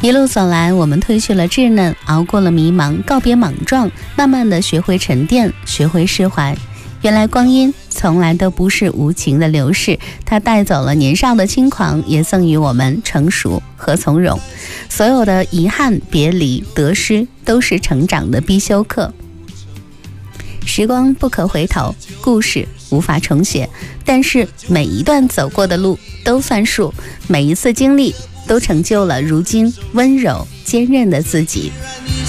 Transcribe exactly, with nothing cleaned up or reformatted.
一路走来，我们褪去了稚嫩，熬过了迷茫，告别莽撞，慢慢的学会沉淀，学会释怀。原来光阴从来都不是无情的流逝，它带走了年少的轻狂，也赠予我们成熟和从容。所有的遗憾、别离、得失，都是成长的必修课。时光不可回头，故事无法重写，但是每一段走过的路都算数，每一次经历都成就了如今温柔坚韧的自己。